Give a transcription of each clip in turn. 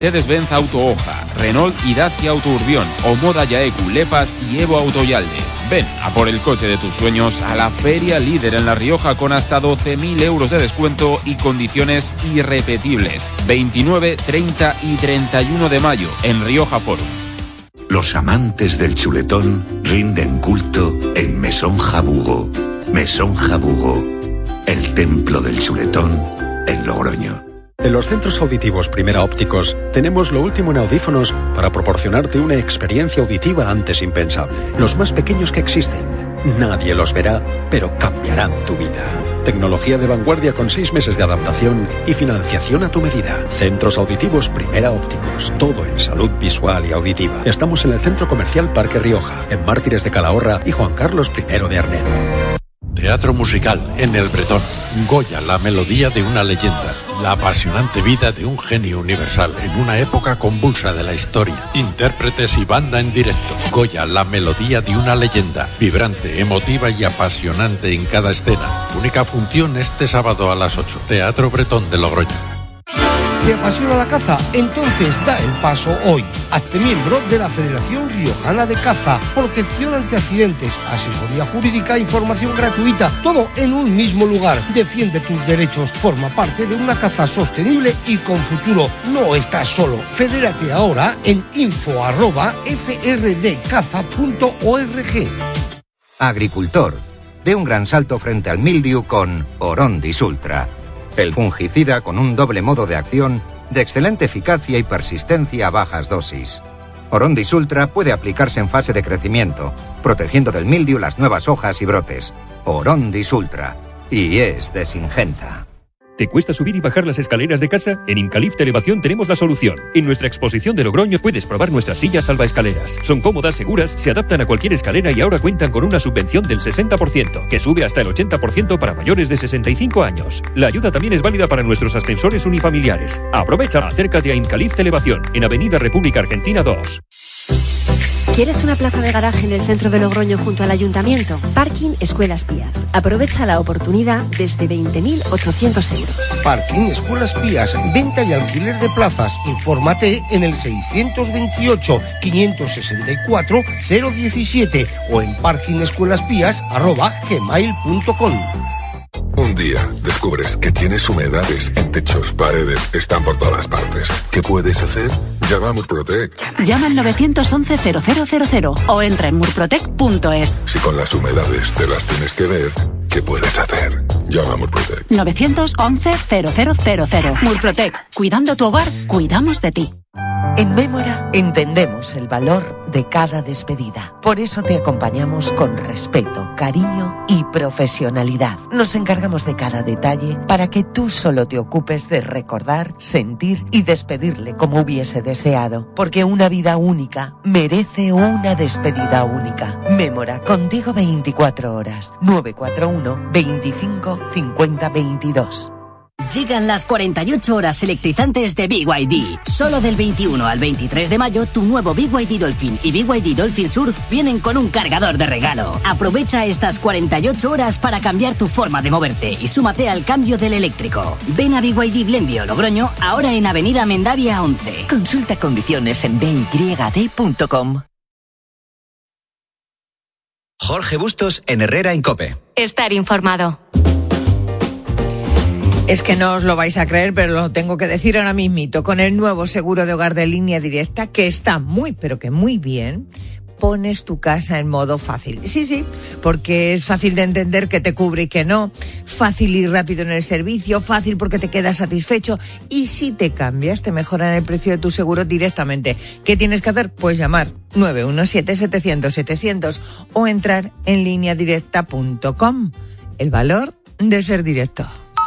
Mercedes-Benz Auto Oja, Renault y Dacia Auto Urbión, Omoda Yaeku, Lepas y Evo Autoyalde. Ven a por el coche de tus sueños a la feria líder en La Rioja con hasta 12.000 euros de descuento y condiciones irrepetibles. 29, 30 y 31 de mayo en Rioja Forum. Los amantes del chuletón rinden culto en Mesón Jabugo. Mesón Jabugo, el templo del chuletón en Logroño. En los centros auditivos Primera Ópticos tenemos lo último en audífonos para proporcionarte una experiencia auditiva antes impensable. Los más pequeños que existen. Nadie los verá, pero cambiarán tu vida. Tecnología de vanguardia con 6 meses de adaptación y financiación a tu medida. Centros auditivos Primera Ópticos. Todo en salud visual y auditiva. Estamos en el Centro Comercial Parque Rioja, en Mártires de Calahorra y Juan Carlos I de Arnedo. Teatro musical en El Bretón. Goya, la melodía de una leyenda. La apasionante vida de un genio universal en una época convulsa de la historia. Intérpretes y banda en directo. Goya, la melodía de una leyenda. Vibrante, emotiva y apasionante en cada escena. Única función este sábado a las 8. Teatro Bretón de Logroño. ¿Te apasiona la caza? Entonces da el paso hoy. Hazte miembro de la Federación Riojana de Caza. Protección ante accidentes, asesoría jurídica, información gratuita, todo en un mismo lugar. Defiende tus derechos, forma parte de una caza sostenible y con futuro. No estás solo. Fedérate ahora en info@frdcaza.org. Agricultor, dé un gran salto frente al mildiu con Orondis Ultra. El fungicida con un doble modo de acción de excelente eficacia y persistencia a bajas dosis. Orondis Ultra puede aplicarse en fase de crecimiento, protegiendo del mildiu las nuevas hojas y brotes. Orondis Ultra. Y es de Syngenta. ¿Te cuesta subir y bajar las escaleras de casa? En Incalift Elevación tenemos la solución. En nuestra exposición de Logroño puedes probar nuestras sillas salvaescaleras. Son cómodas, seguras, se adaptan a cualquier escalera y ahora cuentan con una subvención del 60%, que sube hasta el 80% para mayores de 65 años. La ayuda también es válida para nuestros ascensores unifamiliares. Aprovecha, acércate a Incalift Elevación, en Avenida República Argentina 2. ¿Quieres una plaza de garaje en el centro de Logroño junto al ayuntamiento? Parking Escuelas Pías. Aprovecha la oportunidad desde 20.800 euros. Parking Escuelas Pías, venta y alquiler de plazas. Infórmate en el 628-564-017 o en parkingescuelaspías@gmail.com. Un día descubres que tienes humedades en techos, paredes, están por todas partes. ¿Qué puedes hacer? Llama a Murprotec. Llama al 911-0000 o entra en murprotec.es. Si con las humedades te las tienes que ver, ¿qué puedes hacer? Llama a Murprotec. 911-0000. Murprotec. Cuidando tu hogar, cuidamos de ti. En Mémora entendemos el valor de cada despedida. Por eso te acompañamos con respeto, cariño y profesionalidad. Nos encargamos de cada detalle para que tú solo te ocupes de recordar, sentir y despedirle como hubiese deseado. Porque una vida única merece una despedida única. Mémora, contigo 24 horas. 941 25 50 22. Llegan las 48 horas electrizantes de BYD. Solo del 21 al 23 de mayo, tu nuevo BYD Dolphin y BYD Dolphin Surf vienen con un cargador de regalo. Aprovecha estas 48 horas para cambiar tu forma de moverte y súmate al cambio del eléctrico. Ven a BYD Blendio Logroño, ahora en Avenida Mendavia 11. Consulta condiciones en byd.com. Jorge Bustos en Herrera en COPE. Estar informado. Es que no os lo vais a creer, pero lo tengo que decir ahora mismito. Con el nuevo seguro de hogar de Línea Directa, que está muy, pero que muy bien, pones tu casa en modo fácil. Sí, porque es fácil de entender que te cubre y que no. Fácil y rápido en el servicio. Fácil porque te quedas satisfecho. Y si te cambias, te mejoran el precio de tu seguro directamente. ¿Qué tienes que hacer? Pues llamar 917-700-700 o entrar en lineadirecta.com. El valor de ser directo.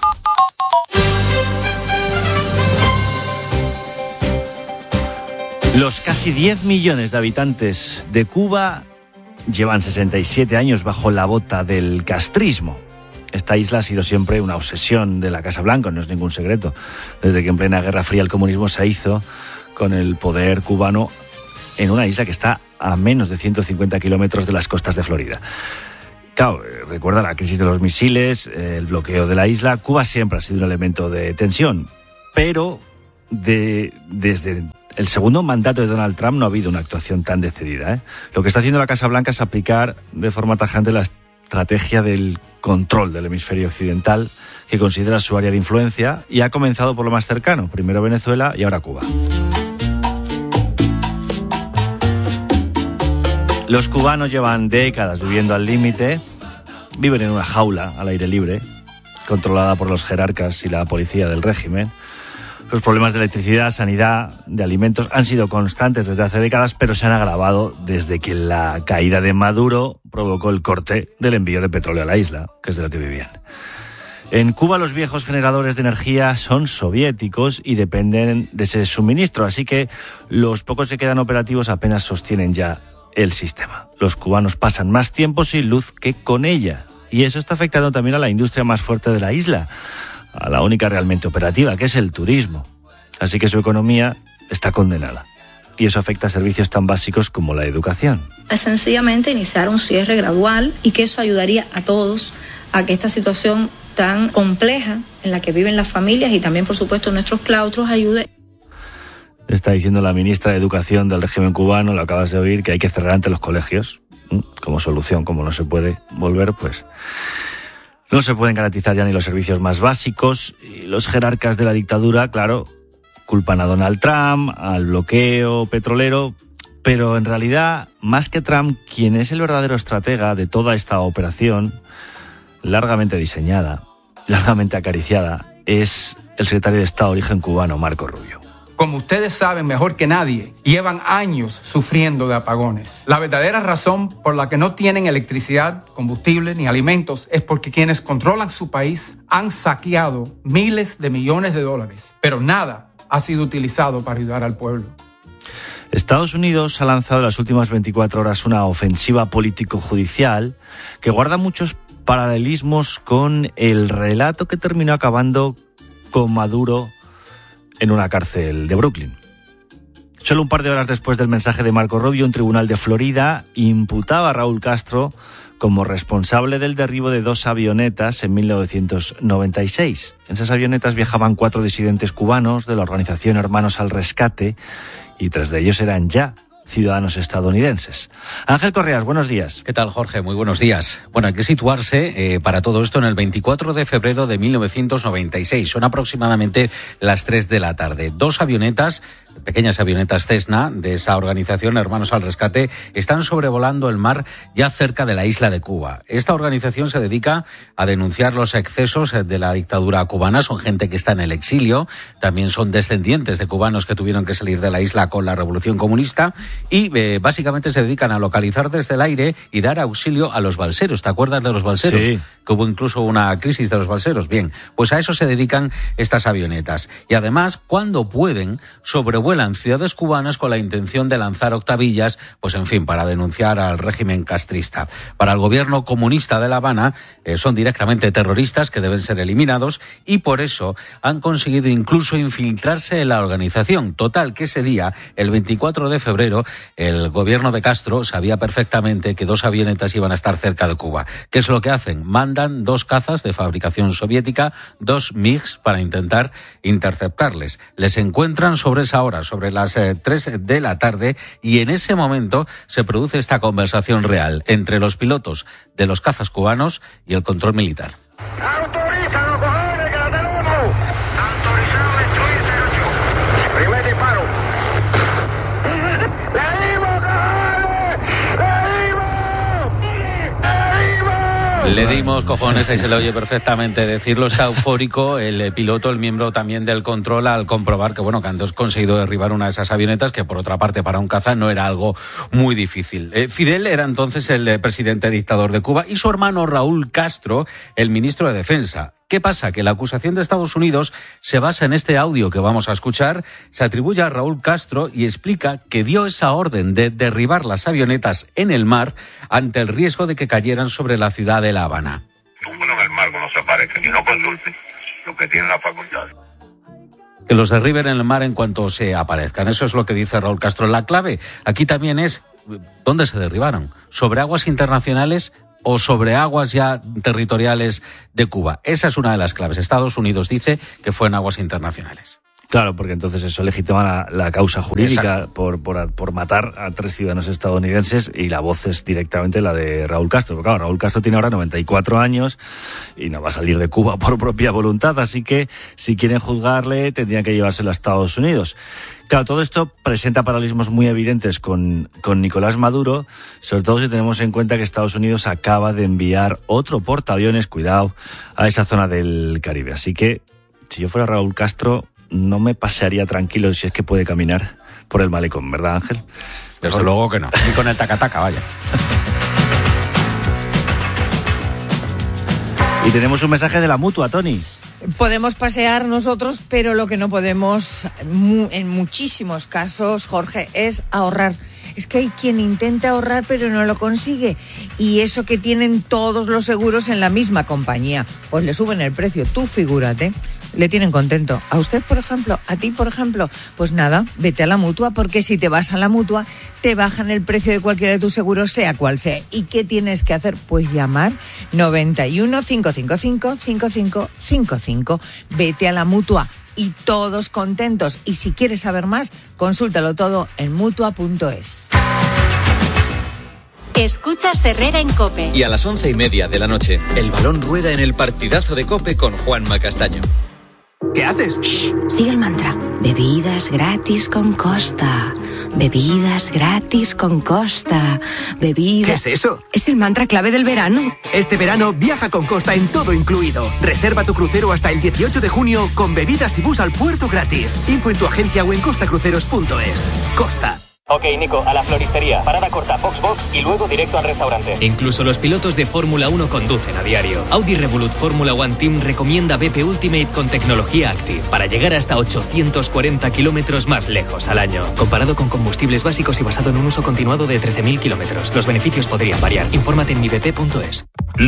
Los casi 10 millones de habitantes de Cuba llevan 67 años bajo la bota del castrismo. Esta isla ha sido siempre una obsesión de la Casa Blanca, no es ningún secreto. Desde que en plena Guerra Fría el comunismo se hizo con el poder cubano en una isla que está a menos de 150 kilómetros de las costas de Florida. Claro, recuerda la crisis de los misiles, el bloqueo de la isla. Cuba siempre ha sido un elemento de tensión, pero desde el segundo mandato de Donald Trump no ha habido una actuación tan decidida, ¿eh? Lo que está haciendo la Casa Blanca es aplicar de forma tajante la estrategia del control del hemisferio occidental, que considera su área de influencia, y ha comenzado por lo más cercano, primero Venezuela y ahora Cuba. Los cubanos llevan décadas viviendo al límite, viven en una jaula al aire libre, controlada por los jerarcas y la policía del régimen. Los problemas de electricidad, sanidad, de alimentos han sido constantes desde hace décadas, pero se han agravado desde que la caída de Maduro provocó el corte del envío de petróleo a la isla, que es de lo que vivían. En Cuba los viejos generadores de energía son soviéticos y dependen de ese suministro, así que los pocos que quedan operativos apenas sostienen ya el sistema. Los cubanos pasan más tiempo sin luz que con ella, y eso está afectando también a la industria más fuerte de la isla, a la única realmente operativa, que es el turismo. Así que su economía está condenada. Y eso afecta a servicios tan básicos como la educación. Es sencillamente iniciar un cierre gradual y que eso ayudaría a todos a que esta situación tan compleja en la que viven las familias y también, por supuesto, nuestros claustros ayude. Está diciendo la ministra de Educación del régimen cubano, lo acabas de oír, que hay que cerrar ante los colegios. Como solución, como no se puede volver, pues no se pueden garantizar ya ni los servicios más básicos. Y los jerarcas de la dictadura, claro, culpan a Donald Trump, al bloqueo petrolero, pero en realidad, más que Trump, quien es el verdadero estratega de toda esta operación, largamente diseñada, largamente acariciada, es el secretario de Estado de origen cubano, Marco Rubio. Como ustedes saben mejor que nadie, llevan años sufriendo de apagones. La verdadera razón por la que no tienen electricidad, combustible ni alimentos es porque quienes controlan su país han saqueado miles de millones de dólares, pero nada ha sido utilizado para ayudar al pueblo. Estados Unidos ha lanzado en las últimas 24 horas una ofensiva político-judicial que guarda muchos paralelismos con el relato que terminó acabando con Maduro en una cárcel de Brooklyn. Solo un par de horas después del mensaje de Marco Rubio, un tribunal de Florida imputaba a Raúl Castro como responsable del derribo de 2 avionetas en 1996. En esas avionetas viajaban 4 disidentes cubanos de la organización Hermanos al Rescate y 3 de ellos eran ya ciudadanos estadounidenses. Ángel Correas, buenos días. ¿Qué tal, Jorge? Muy buenos días. Bueno, hay que situarse para todo esto en el 24 de febrero de 1996. Son aproximadamente las 3 de la tarde. 2 avionetas, pequeñas avionetas Cessna, de esa organización Hermanos al Rescate, están sobrevolando el mar ya cerca de la isla de Cuba. Esta organización se dedica a denunciar los excesos de la dictadura cubana. Son gente que está en el exilio, también son descendientes de cubanos que tuvieron que salir de la isla con la Revolución Comunista y básicamente se dedican a localizar desde el aire y dar auxilio a los balseros. ¿Te acuerdas de los balseros? Sí. Que hubo incluso una crisis de los balseros. Bien, pues a eso se dedican estas avionetas. Y además, cuando pueden, sobrevuelan ciudades cubanas con la intención de lanzar octavillas, pues en fin, para denunciar al régimen castrista. Para el gobierno comunista de La Habana, son directamente terroristas que deben ser eliminados y por eso han conseguido incluso infiltrarse en la organización. Total, que ese día, el 24 de febrero, el gobierno de Castro sabía perfectamente que 2 avionetas iban a estar cerca de Cuba. ¿Qué es lo que hacen? Mandan 2 cazas de fabricación soviética, 2 MiGs, para intentar interceptarles. Les encuentran sobre esa hora, sobre las 3 de la tarde, y en ese momento se produce esta conversación real entre los pilotos de los cazas cubanos y el control militar. ¡Autorízalo, cojones, que la tenemos! Autorizado destruir 08. Primer disparo. ¡Le dimos, cojones! Le dimos, cojones, ahí se le oye perfectamente decirlo. Está eufórico el piloto, el miembro también del control, al comprobar que, bueno, que han conseguido derribar una de esas avionetas, que por otra parte para un caza no era algo muy difícil. Fidel era entonces el presidente dictador de Cuba y su hermano Raúl Castro, el ministro de Defensa. ¿Qué pasa? Que la acusación de Estados Unidos se basa en este audio que vamos a escuchar, se atribuye a Raúl Castro y explica que dio esa orden de derribar las avionetas en el mar ante el riesgo de que cayeran sobre la ciudad de La Habana. Bueno, en el mar cuando se aparecen y no conducen, lo que tienen la facultad. Que los derriben en el mar en cuanto se aparezcan. Eso es lo que dice Raúl Castro. La clave aquí también es ¿dónde se derribaron? ¿Sobre aguas internacionales o sobre aguas ya territoriales de Cuba? Esa es una de las claves. Estados Unidos dice que fue en aguas internacionales. Claro, porque entonces eso legitima la causa jurídica por matar a 3 ciudadanos estadounidenses, y la voz es directamente la de Raúl Castro. Porque claro, Raúl Castro tiene ahora 94 años y no va a salir de Cuba por propia voluntad, así que si quieren juzgarle tendrían que llevárselo a Estados Unidos. Claro, todo esto presenta paralelismos muy evidentes con Nicolás Maduro, sobre todo si tenemos en cuenta que Estados Unidos acaba de enviar otro portaaviones, cuidado, a esa zona del Caribe. Así que, si yo fuera Raúl Castro, no me pasearía tranquilo si es que puede caminar por el malecón, ¿verdad, Ángel? Desde luego que no, ni con el tacataca, vaya. Y tenemos un mensaje de la Mutua, Tony. Podemos pasear nosotros, pero lo que no podemos, en muchísimos casos, Jorge, es ahorrar. Es que hay quien intenta ahorrar pero no lo consigue. Y eso que tienen todos los seguros en la misma compañía, pues le suben el precio. Tú figúrate, le tienen contento. A usted, por ejemplo, a ti, por ejemplo, pues nada, vete a la Mutua, porque si te vas a la Mutua, te bajan el precio de cualquiera de tus seguros, sea cual sea. ¿Y qué tienes que hacer? Pues llamar 91 555 5555. Vete a la Mutua. Y todos contentos. Y si quieres saber más, consúltalo todo en Mutua.es. Escuchas Herrera en COPE. Y a las 11:30 de la noche, el balón rueda en el partidazo de COPE con Juanma Castaño. ¿Qué haces? Shh, sigue el mantra. Bebidas gratis con Costa. Bebidas gratis con Costa. Bebidas... ¿Qué es eso? Es el mantra clave del verano. Este verano viaja con Costa en todo incluido. Reserva tu crucero hasta el 18 de junio con bebidas y bus al puerto gratis. Info en tu agencia o en costacruceros.es. Costa. Ok, Nico, a la floristería. Parada corta, box y luego directo al restaurante. Incluso los pilotos de Fórmula 1 conducen a diario. Audi Revolut Fórmula One Team recomienda BP Ultimate con tecnología Active para llegar hasta 840 kilómetros más lejos al año. Comparado con combustibles básicos y basado en un uso continuado de 13.000 kilómetros. Los beneficios podrían variar. Infórmate en mibp.es.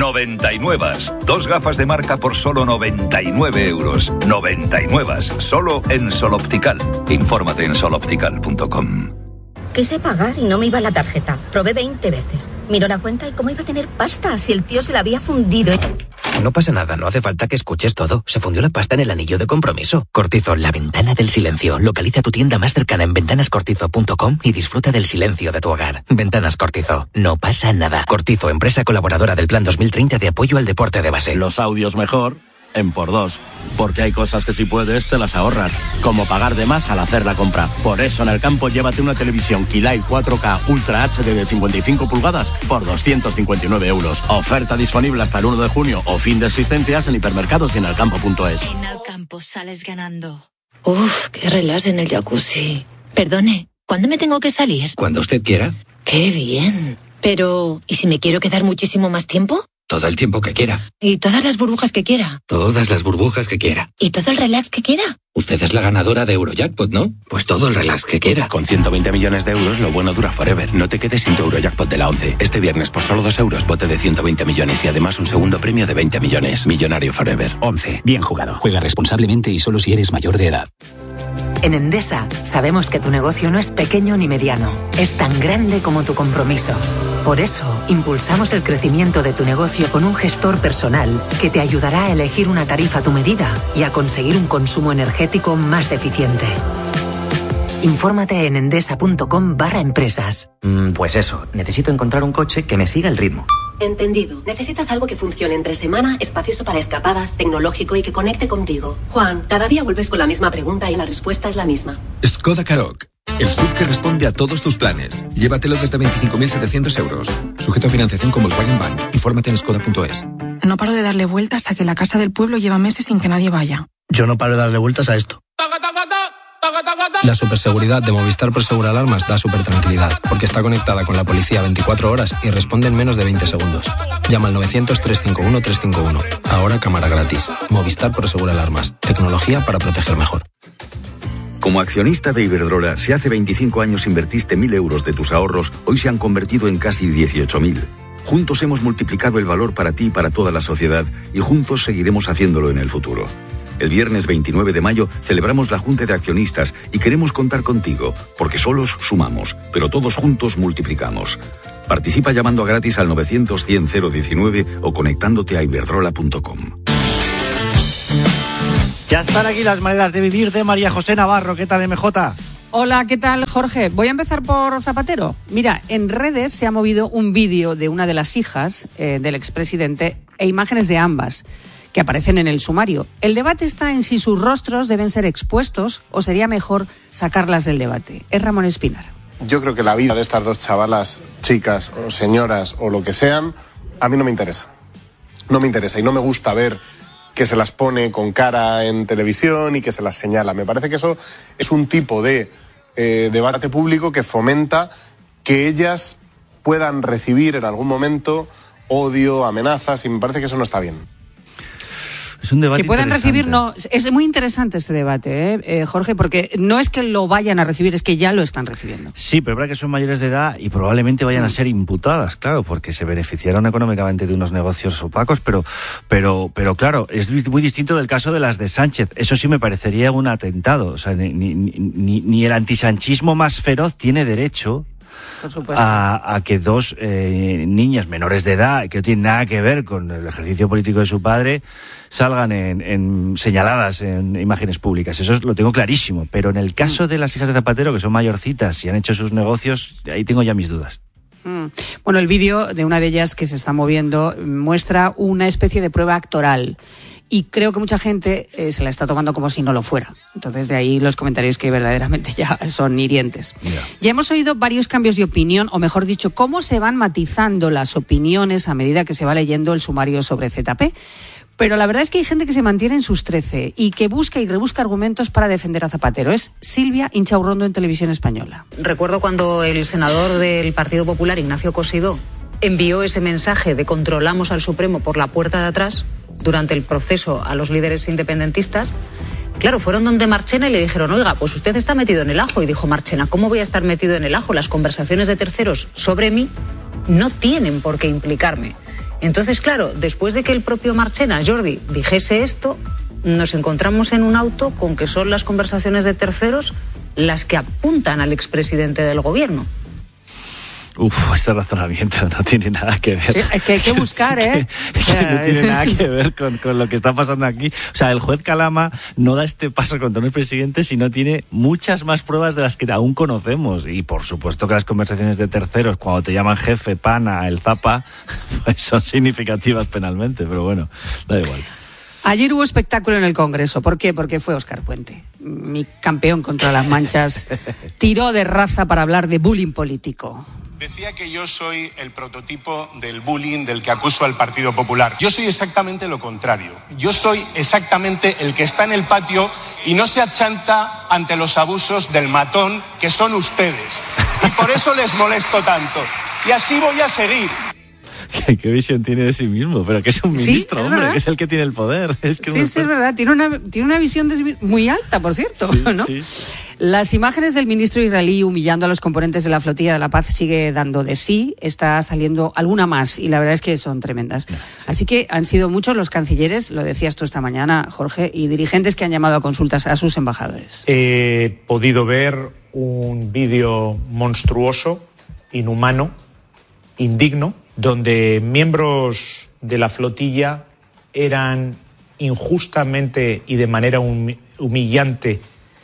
99. 2 gafas de marca por solo 99 euros. 99. Solo en Sol Optical. Infórmate en soloptical.com. Quise pagar y no me iba la tarjeta. Probé 20 veces. Miró la cuenta y cómo iba a tener pasta si el tío se la había fundido. No pasa nada, no hace falta que escuches todo. Se fundió la pasta en el anillo de compromiso. Cortizo, la ventana del silencio. Localiza tu tienda más cercana en ventanascortizo.com y disfruta del silencio de tu hogar. Ventanas Cortizo, no pasa nada. Cortizo, empresa colaboradora del Plan 2030 de apoyo al deporte de base. Los audios mejor en por 2, porque hay cosas que si puedes te las ahorras, como pagar de más al hacer la compra. Por eso en el campo llévate una televisión Key-Light 4K Ultra HD de 55 pulgadas por 259 euros. Oferta disponible hasta el 1 de junio o fin de existencias en hipermercados y en alcampo.es. En Alcampo sales ganando. Uf, qué relax en el jacuzzi. Perdone, ¿cuándo me tengo que salir? Cuando usted quiera. Qué bien. Pero, ¿y si me quiero quedar muchísimo más tiempo? Todo el tiempo que quiera. ¿Y todas las burbujas que quiera? Todas las burbujas que quiera. ¿Y todo el relax que quiera? Usted es la ganadora de Eurojackpot, ¿no? Pues todo el relax que quiera. Con 120 millones de euros, lo bueno dura forever. No te quedes sin tu Eurojackpot de la 11. Este viernes, por solo 2 euros, bote de 120 millones y además un segundo premio de 20 millones. Millonario forever. 11. Bien jugado. Juega responsablemente y solo si eres mayor de edad. En Endesa sabemos que tu negocio no es pequeño ni mediano, es tan grande como tu compromiso. Por eso, impulsamos el crecimiento de tu negocio con un gestor personal que te ayudará a elegir una tarifa a tu medida y a conseguir un consumo energético más eficiente. Infórmate en endesa.com/empresas. Pues eso, necesito encontrar un coche que me siga el ritmo. Entendido. Necesitas algo que funcione entre semana, espacioso para escapadas, tecnológico y que conecte contigo. Juan, cada día vuelves con la misma pregunta y la respuesta es la misma. Skoda Karoq. El SUV que responde a todos tus planes. Llévatelo desde 25.700 euros. Sujeto a financiación con Volkswagen Bank. Infórmate en skoda.es. No paro de darle vueltas a que la casa del pueblo lleva meses sin que nadie vaya. Yo no paro de darle vueltas a esto. La superseguridad de Movistar Prosegur Alarmas da supertranquilidad, porque está conectada con la policía 24 horas y responde en menos de 20 segundos. Llama al 900-351-351. Ahora cámara gratis. Movistar Prosegur Alarmas. Tecnología para proteger mejor. Como accionista de Iberdrola, si hace 25 años invertiste 1.000 euros de tus ahorros, hoy se han convertido en casi 18.000. Juntos hemos multiplicado el valor para ti y para toda la sociedad, y juntos seguiremos haciéndolo en el futuro. El viernes 29 de mayo celebramos la Junta de Accionistas y queremos contar contigo, porque solos sumamos, pero todos juntos multiplicamos. Participa llamando a gratis al 900-100-019 o conectándote a iberdrola.com. Ya están aquí las maneras de vivir de María José Navarro. ¿Qué tal, MJ? Hola, ¿qué tal, Jorge? Voy a empezar por Zapatero. Mira, en redes se ha movido un vídeo de una de las hijas del expresidente e imágenes de ambas que aparecen en el sumario. El debate está en si sus rostros deben ser expuestos o sería mejor sacarlas del debate. Es Ramón Espinar. Yo creo que la vida de estas dos chavalas, chicas o señoras o lo que sean, a mí no me interesa. No me interesa y no me gusta ver que se las pone con cara en televisión y que se las señala. Me parece que eso es un tipo de debate público que fomenta que ellas puedan recibir en algún momento odio, amenazas, y me parece que eso no está bien. Es un debate que puedan recibir, no, es muy interesante este debate, Jorge, porque no es que lo vayan a recibir, es que ya lo están recibiendo. Sí, pero es verdad que son mayores de edad y probablemente vayan a ser imputadas, claro, porque se beneficiaron económicamente de unos negocios opacos, pero claro, es muy distinto del caso de las de Sánchez. Eso sí me parecería un atentado. O sea, ni el antisanchismo más feroz tiene derecho a que dos niñas menores de edad, que no tienen nada que ver con el ejercicio político de su padre, salgan señaladas en imágenes públicas. Eso lo tengo clarísimo. Pero en el caso de las hijas de Zapatero, que son mayorcitas y han hecho sus negocios, ahí tengo ya mis dudas. Bueno, el vídeo de una de ellas que se está moviendo muestra una especie de prueba actoral. Y creo que mucha gente se la está tomando como si no lo fuera. Entonces, de ahí los comentarios que verdaderamente ya son hirientes. Ya hemos oído varios cambios de opinión, o mejor dicho, cómo se van matizando las opiniones a medida que se va leyendo el sumario sobre ZP. Pero la verdad es que hay gente que se mantiene en sus 13 y que busca y rebusca argumentos para defender a Zapatero. Es Silvia Inchaurrondo en Televisión Española. Recuerdo cuando el senador del Partido Popular, Ignacio Cosidó, envió ese mensaje de controlamos al Supremo por la puerta de atrás durante el proceso a los líderes independentistas. Claro, fueron donde Marchena y le dijeron, oiga, pues usted está metido en el ajo. Y dijo Marchena, ¿cómo voy a estar metido en el ajo? Las conversaciones de terceros sobre mí no tienen por qué implicarme. Entonces, claro, después de que el propio Marchena, Jordi, dijese esto, nos encontramos en un auto con que son las conversaciones de terceros las que apuntan al expresidente del gobierno. Este razonamiento no tiene nada que ver. Sí, es que hay que buscar, ¿eh? No tiene nada que ver con lo que está pasando aquí. O sea, el juez Calama no da este paso contra un presidente si no tiene muchas más pruebas de las que aún conocemos. Y por supuesto que las conversaciones de terceros, cuando te llaman jefe, pana, el zapa, pues son significativas penalmente. Pero bueno, da igual. Ayer hubo espectáculo en el Congreso. ¿Por qué? Porque fue Óscar Puente, mi campeón contra las manchas. Tiró de raza para hablar de bullying político. Decía que yo soy el prototipo del bullying del que acuso al Partido Popular. Yo soy exactamente lo contrario. Yo soy exactamente el que está en el patio y no se achanta ante los abusos del matón que son ustedes. Y por eso les molesto tanto. Y así voy a seguir. ¿Qué visión tiene de sí mismo? Pero que es un ministro, hombre, verdad. Que es el que tiene el poder. Es que sí, es verdad. Tiene una visión muy alta, por cierto, sí, ¿no? Sí. Las imágenes del ministro israelí humillando a los componentes de la Flotilla de la Paz sigue dando de sí. Está saliendo alguna más y la verdad es que son tremendas. Sí. Así que han sido muchos los cancilleres, lo decías tú esta mañana, Jorge, y dirigentes que han llamado a consultas a sus embajadores. He podido ver un vídeo monstruoso, inhumano, indigno, donde miembros de la flotilla eran injustamente y de manera humillante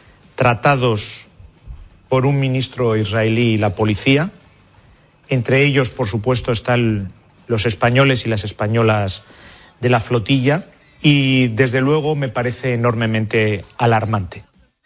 tratados por un ministro israelí y la policía. Entre ellos, por supuesto, están los españoles y las españolas de la flotilla y, desde luego, me parece enormemente alarmante.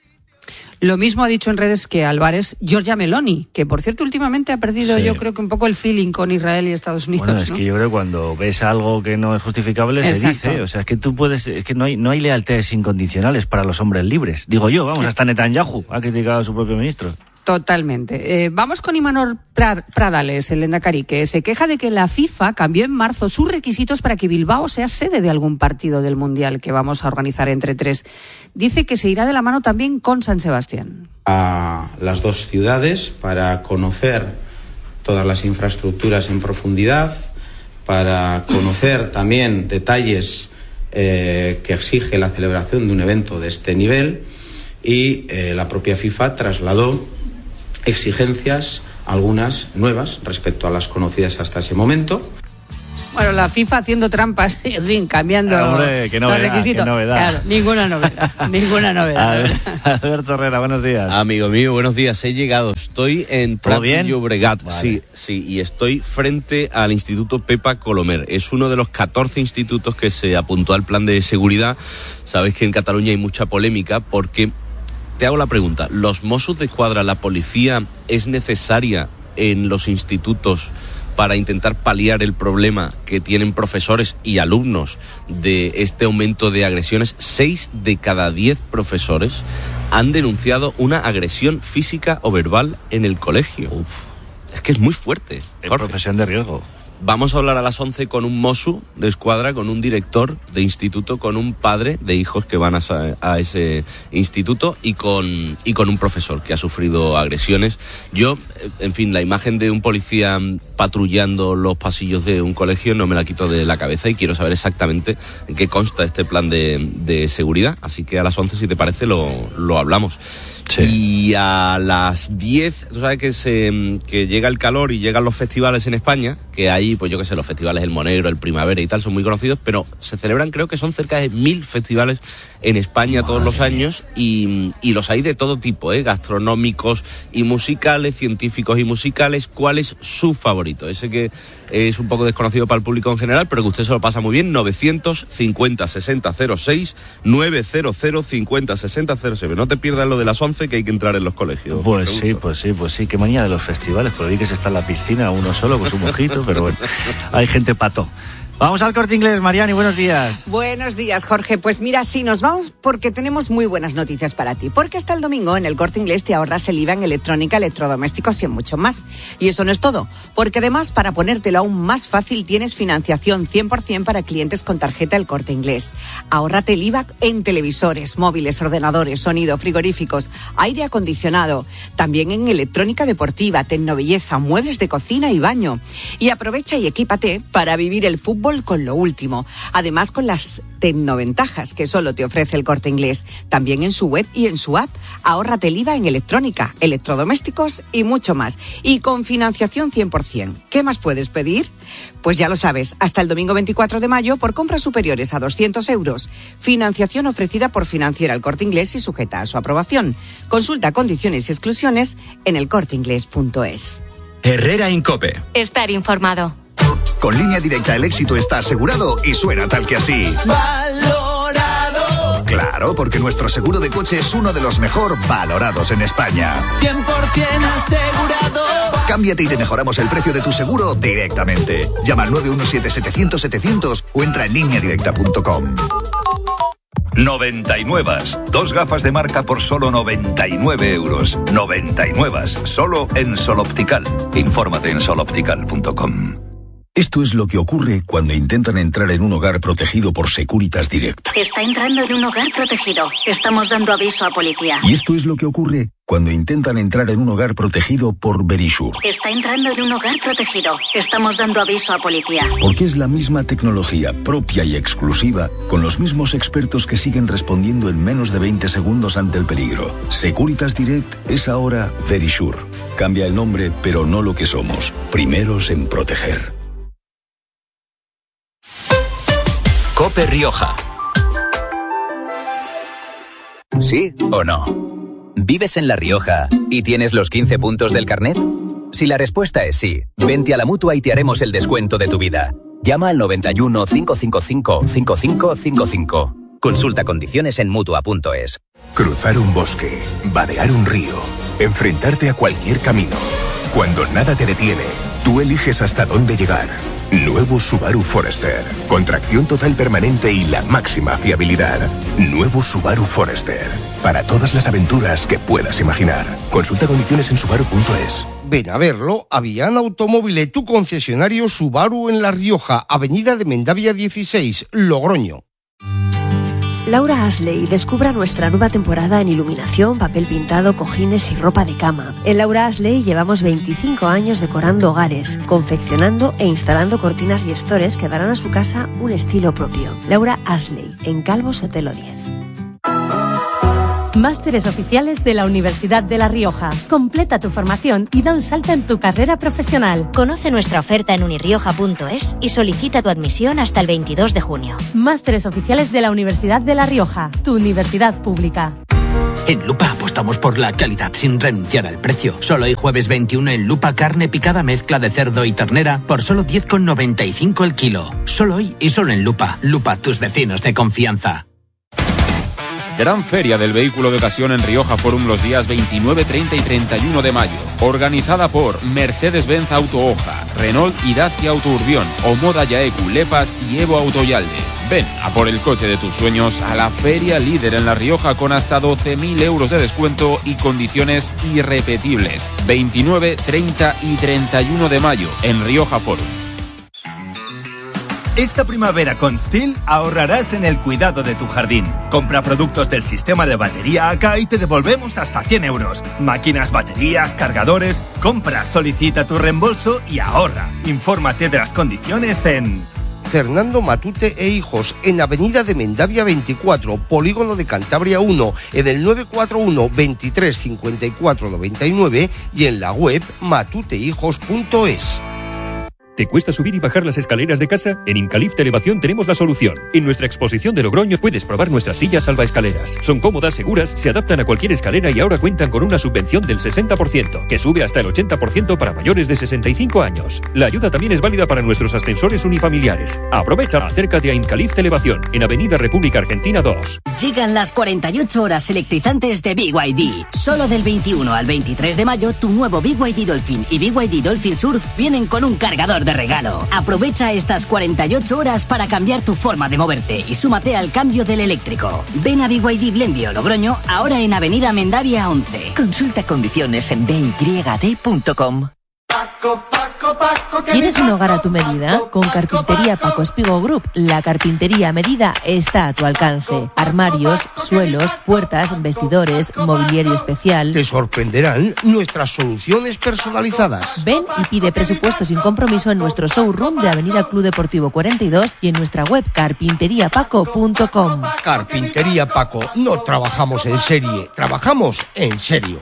Lo mismo ha dicho en redes que Álvarez Giorgia Meloni, que por cierto últimamente ha perdido yo creo que un poco el feeling con Israel y Estados Unidos. Bueno, es que yo creo que cuando ves algo que no es justificable se dice, o sea, es que tú puedes, es que no hay lealtades incondicionales para los hombres libres. Digo yo, vamos, hasta Netanyahu ha criticado a su propio ministro. Totalmente. Vamos con Imanol Pradales, el lehendakari, que se queja de que la FIFA cambió en marzo sus requisitos para que Bilbao sea sede de algún partido del Mundial que vamos a organizar entre 3. Dice que se irá de la mano también con San Sebastián. A las dos ciudades para conocer todas las infraestructuras en profundidad, para conocer también detalles que exige la celebración de un evento de este nivel y la propia FIFA trasladó exigencias, algunas nuevas respecto a las conocidas hasta ese momento. Bueno, la FIFA haciendo trampas, en fin, cambiando Hombre, qué novedad, los requisitos. qué novedad. Claro, ninguna novedad. Alberto Herrera, buenos días. Amigo mío, buenos días. He llegado, estoy en Prat de Llobregat. Vale. Sí, y estoy frente al Instituto Pepa Colomer. Es uno de los 14 institutos que se apuntó al plan de seguridad. Sabéis que en Cataluña hay mucha polémica porque, te hago la pregunta, ¿los Mossos d'Esquadra, la policía, es necesaria en los institutos para intentar paliar el problema que tienen profesores y alumnos de este aumento de agresiones? 6 de cada 10 profesores han denunciado una agresión física o verbal en el colegio. Es que es muy fuerte. Es profesión de riesgo. Vamos a hablar a las 11 con un Mosso d'Esquadra, con un director de instituto, con un padre de hijos que van a ese instituto y con un profesor que ha sufrido agresiones. Yo, en fin, la imagen de un policía patrullando los pasillos de un colegio no me la quito de la cabeza y quiero saber exactamente en qué consta este plan de seguridad. Así que a las 11, si te parece, lo hablamos. Sí. Y a las 10, tú sabes que llega el calor y llegan los festivales en España, que hay, pues yo qué sé, los festivales El Monegro, el Primavera y tal, son muy conocidos, pero se celebran, creo que son cerca de 1000 festivales en España todos los años y los hay de todo tipo, gastronómicos y musicales, científicos y musicales. ¿Cuál es su favorito? Ese que es un poco desconocido para el público en general, pero que usted se lo pasa muy bien. 950 60 06, 900 50 60 07. No te pierdas lo de las 11, que hay que entrar en los colegios. Pues sí, qué manía de los festivales, porque vi que se está en la piscina uno solo con su mojito, pero bueno, hay gente pato. Vamos al Corte Inglés, Mariani, buenos días. Buenos días, Jorge. Pues mira, sí, nos vamos porque tenemos muy buenas noticias para ti. Porque hasta el domingo en el Corte Inglés te ahorras el IVA en electrónica, electrodomésticos y en mucho más. Y eso no es todo, porque además, para ponértelo aún más fácil, tienes financiación 100% para clientes con tarjeta El Corte Inglés. Ahórrate el IVA en televisores, móviles, ordenadores, sonido, frigoríficos, aire acondicionado, también en electrónica deportiva, tecnobelleza, muebles de cocina y baño. Y aprovecha y equípate para vivir el fútbol con lo último. Además, con las tecnoventajas que solo te ofrece el Corte Inglés. También en su web y en su app. Ahórrate el IVA en electrónica, electrodomésticos y mucho más. Y con financiación 100%. ¿Qué más puedes pedir? Pues ya lo sabes, hasta el domingo 24 de mayo por compras superiores a 200 euros. Financiación ofrecida por Financiera El Corte Inglés y sujeta a su aprobación. Consulta condiciones y exclusiones en elcorteinglés.es. Herrera Incope. Estar informado. Con Línea Directa el éxito está asegurado y suena tal que así. ¡Valorado! Claro, porque nuestro seguro de coche es uno de los mejor valorados en España. 100% asegurado. Cámbiate y te mejoramos el precio de tu seguro directamente. Llama al 917-700-700 o entra en lineadirecta.com. 99. 2 gafas de marca por solo 99 euros. 99. Solo en Sol Optical. Infórmate en soloptical.com. Esto es lo que ocurre cuando intentan entrar en un hogar protegido por Securitas Direct. Está entrando en un hogar protegido. Estamos dando aviso a policía. Y esto es lo que ocurre cuando intentan entrar en un hogar protegido por Verisure. Está entrando en un hogar protegido. Estamos dando aviso a policía. Porque es la misma tecnología propia y exclusiva, con los mismos expertos que siguen respondiendo en menos de 20 segundos ante el peligro. Securitas Direct es ahora Verisure. Cambia el nombre, pero no lo que somos. Primeros en proteger. Cope Rioja. ¿Sí o no? ¿Vives en La Rioja y tienes los 15 puntos del carnet? Si la respuesta es sí, vente a la Mutua y te haremos el descuento de tu vida. Llama al 91 555 5555. Consulta condiciones en Mutua.es. Cruzar un bosque, vadear un río, enfrentarte a cualquier camino. Cuando nada te detiene, tú eliges hasta dónde llegar. Nuevo Subaru Forester. Con tracción total permanente y la máxima fiabilidad. Nuevo Subaru Forester. Para todas las aventuras que puedas imaginar. Consulta condiciones en Subaru.es. Ven a verlo a Viana Automóvil, tu concesionario Subaru en La Rioja, Avenida de Mendavia 16, Logroño. Laura Ashley descubra nuestra nueva temporada en iluminación, papel pintado, cojines y ropa de cama. En Laura Ashley llevamos 25 años decorando hogares, confeccionando e instalando cortinas y estores que darán a su casa un estilo propio. Laura Ashley, en Calvo Sotelo 10. Másteres oficiales de la Universidad de La Rioja. Completa tu formación y da un salto en tu carrera profesional. Conoce nuestra oferta en unirioja.es y solicita tu admisión hasta el 22 de junio. Másteres oficiales de la Universidad de La Rioja, tu universidad pública. En Lupa apostamos por la calidad sin renunciar al precio. Solo hoy jueves 21 en Lupa carne picada mezcla de cerdo y ternera por solo 10,95 el kilo. Solo hoy y solo en Lupa. Lupa, tus vecinos de confianza. Gran Feria del Vehículo de Ocasión en Rioja Forum los días 29, 30 y 31 de mayo. Organizada por Mercedes-Benz Auto Oja, Renault y Dacia Auto Urbión, Omoda Yaeku, Lepas y Evo Autoyalde. Ven a por el coche de tus sueños a la feria líder en La Rioja con hasta 12.000 euros de descuento y condiciones irrepetibles. 29, 30 y 31 de mayo en Rioja Forum. Esta primavera con STIHL ahorrarás en el cuidado de tu jardín. Compra productos del sistema de batería AK y te devolvemos hasta 100 euros. Máquinas, baterías, cargadores. Compra, solicita tu reembolso y ahorra. Infórmate de las condiciones en... Fernando Matute e Hijos, en Avenida de Mendavia 24, Polígono de Cantabria 1, en el 941 23 54 99 y en la web matutehijos.es. ¿Te cuesta subir y bajar las escaleras de casa? En Incalift Elevación tenemos la solución. En nuestra exposición de Logroño puedes probar nuestras sillas salvaescaleras. Son cómodas, seguras, se adaptan a cualquier escalera y ahora cuentan con una subvención del 60%, que sube hasta el 80% para mayores de 65 años. La ayuda también es válida para nuestros ascensores unifamiliares. Aprovecha, acércate a Incalift Elevación, en Avenida República Argentina 2. Llegan las 48 horas electrizantes de BYD. Solo del 21 al 23 de mayo, tu nuevo BYD Dolphin y BYD Dolphin Surf vienen con un cargador de regalo. Aprovecha estas 48 horas para cambiar tu forma de moverte y súmate al cambio del eléctrico. Ven a BYD Blendio Logroño, ahora en Avenida Mendavia 11. Consulta condiciones en byd.com. ¿Quieres un hogar a tu medida? Con Carpintería Paco Espigo Group, la carpintería a medida está a tu alcance. Armarios, suelos, puertas, vestidores, mobiliario especial. Te sorprenderán nuestras soluciones personalizadas. Ven y pide presupuesto sin compromiso en nuestro showroom de Avenida Club Deportivo 42 y en nuestra web carpinteriapaco.com. Carpintería Paco, no trabajamos en serie, trabajamos en serio.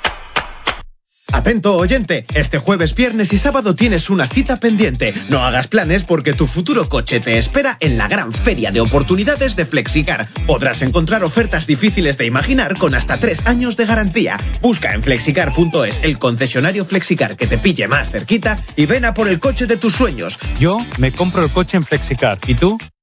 Atento oyente, este jueves, viernes y sábado tienes una cita pendiente. No hagas planes porque tu futuro coche te espera en la gran feria de oportunidades de Flexicar. Podrás encontrar ofertas difíciles de imaginar con hasta 3 años de garantía. Busca en flexicar.es el concesionario Flexicar que te pille más cerquita y ven a por el coche de tus sueños. Yo me compro el coche en Flexicar. ¿Y tú?